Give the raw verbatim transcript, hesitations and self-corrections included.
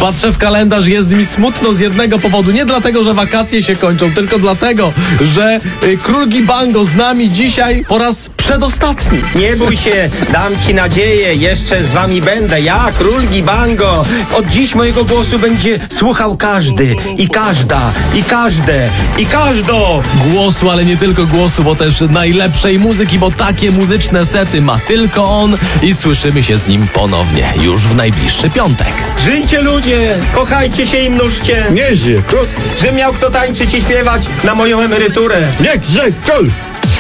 Patrzę w kalendarz, jest mi smutno z jednego powodu. Nie dlatego, że wakacje się kończą, tylko dlatego, że y, Król Gibango z nami dzisiaj po raz przedostatni. Nie bój się, dam ci nadzieję, jeszcze z wami będę. Ja, Król Gibango. Od dziś mojego głosu będzie słuchał każdy i każda, i każde, i każdo. Głosu, ale nie tylko głosu, bo też najlepszej muzyki, bo takie muzyczne sety ma tylko on i słyszymy się z nim ponownie już w najbliższy piątek. Żyjcie ludzie, kochajcie się i mnóżcie. Niech żyje król, Że miał kto tańczyć i śpiewać na moją emeryturę. niech żyje król.